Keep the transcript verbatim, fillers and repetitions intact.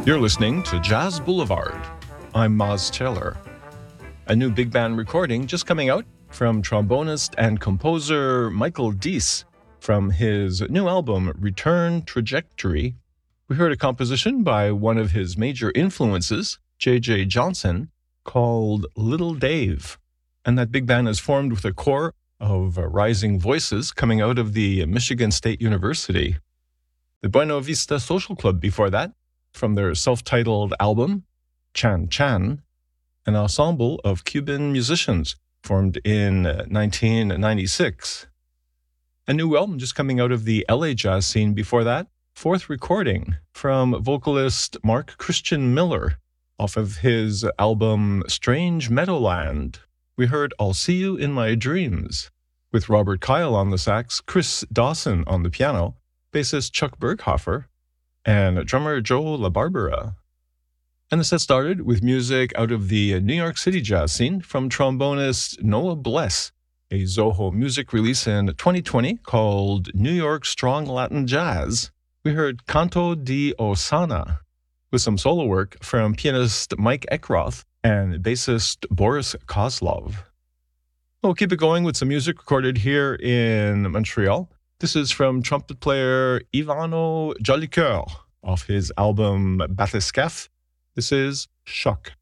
You're listening to Jazz Boulevard. I'm Maz Taylor. A new big band recording just coming out from trombonist and composer Michael Deese from his new album Return Trajectory. We heard a composition by one of his major influences, J J Johnson, called Little Dave. And that big band is formed with a core of rising voices coming out of the Michigan State University. The Buena Vista Social Club before that, from their self-titled album, Chan Chan, an ensemble of Cuban musicians formed in nineteen ninety-six. A new album just coming out of the L A jazz scene before that, fourth recording from vocalist Mark Christian Miller off of his album Strange Meadowland. We heard I'll See You in My Dreams, with Robert Kyle on the sax, Chris Dawson on the piano, bassist Chuck Berghofer, and drummer Joe LaBarbera. And the set started with music out of the New York City jazz scene from trombonist Noah Bless, a Zoho music release in twenty twenty called New York Strong Latin Jazz. We heard Canto di Osana, with some solo work from pianist Mike Eckroth and bassist Boris Kozlov. We'll keep it going with some music recorded here in Montreal. This is from trumpet player Ivano Jolicoeur off his album Bathyscaphe. This is Choc.